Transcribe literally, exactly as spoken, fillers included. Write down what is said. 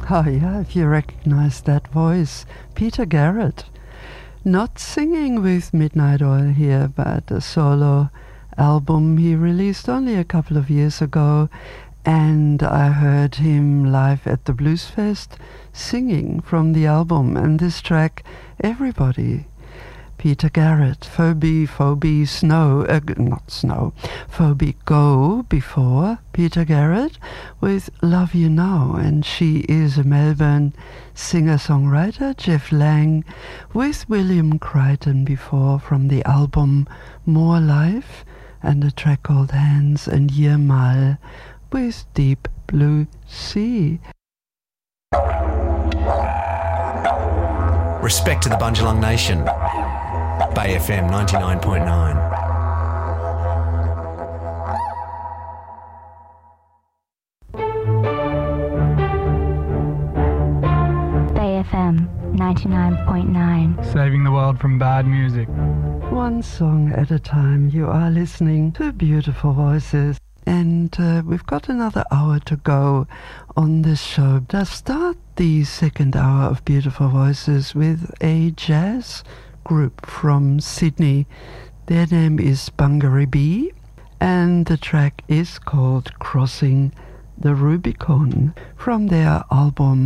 Oh yeah, if you recognize that voice, Peter Garrett. Not singing with Midnight Oil here, but a solo album he released only a couple of years ago, and I heard him live at the Blues Fest singing from the album, and this track, Everybody. Peter Garrett, Phoebe, Phoebe Snow, uh, not Snow, Phoebe Go before Peter Garrett with Love You Now, and she is a Melbourne singer-songwriter, Jeff Lang, with William Crichton before from the album More Life, and a track called Hands and Year Mal with Deep Blue Sea. Respect to the Bundjalung Nation. Bay F M ninety-nine point nine. Bay F M ninety-nine point nine. Saving the world from bad music. One song at a time. You are listening to beautiful voices. And uh, we've got another hour to go on this show. Let's start the second hour of Beautiful Voices with a jazz group from Sydney. Their name is Bungaree Bee, and the track is called Crossing the Rubicon from their album